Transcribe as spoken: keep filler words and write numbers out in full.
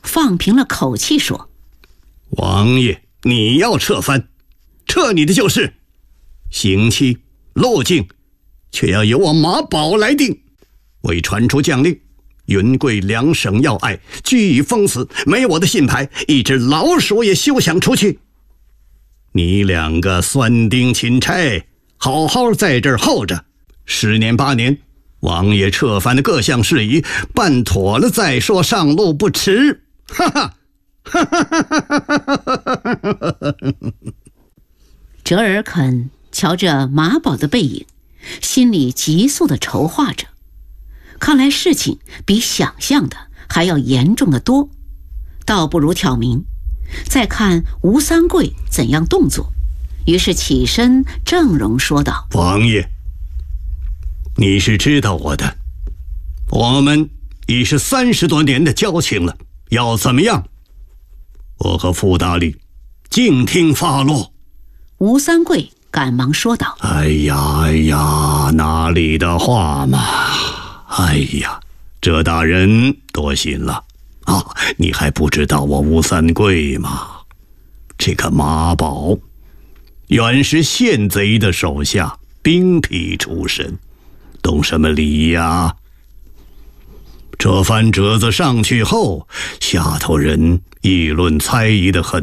放平了口气说： 王爷，你要撤藩，撤你的就是，刑期路径却要由我马宝来定。未传出将令，云贵两省要隘俱已封死，没有我的信牌，一只老鼠也休想出去。你两个酸丁钦差，好好在这儿候着，十年八年，王爷撤藩的各项事宜办妥了再说，上路不迟。哈哈，哈哈哈哈哈！ 折耳肯瞧着马宝的背影，心里急速地筹划着。看来事情比想象的还要严重得多，倒不如挑明，再看吴三桂怎样动作。于是起身正容说道： 王爷，你是知道我的，我们已是三十多年的交情了，要怎么样？我和傅大力静听发落。 吴三桂赶忙说道： 哎呀哎呀，哪里的话嘛！哎呀，这大人多心了啊！你还不知道我吴三桂吗？这个马宝原是县贼的手下，兵痞出身，懂什么理呀？这番折子上去后，下头人议论猜疑的很